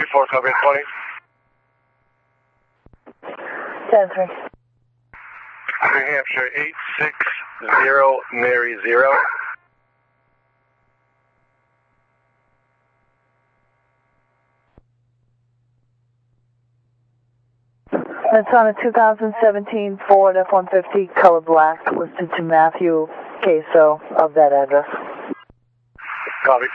4, copy 20. 10-3. New Hampshire 860 Mary 0. That's on a 2017 Ford F-150 color black listed to Matthew Queso of that address. Copy.